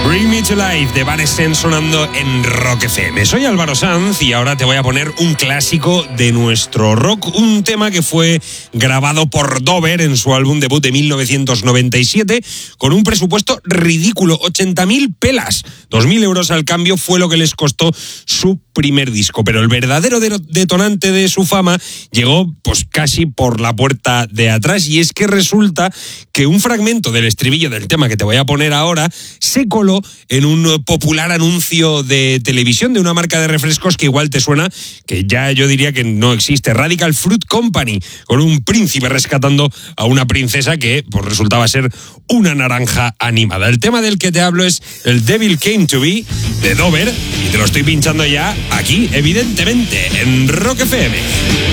Bring Me to Life de Evanescence sonando en Rock FM. Soy Álvaro Sanz y ahora te voy a poner un clásico de nuestro rock, un tema que fue grabado por Dover en su álbum debut de 1997 con un presupuesto ridículo, 80.000 pelas, 2.000 euros al cambio fue lo que les costó su primer disco, pero el verdadero detonante de su fama llegó pues casi por la puerta de atrás, y es que resulta que un fragmento del estribillo del tema que te voy a poner ahora se coló en un popular anuncio de televisión de una marca de refrescos que igual te suena, que ya yo diría que no existe, Radical Fruit Company, con un príncipe rescatando a una princesa que pues resultaba ser una naranja animada. El tema del que te hablo es el Devil Came to Be de Dover, y te lo estoy pinchando ya aquí, evidentemente, en Rock FM.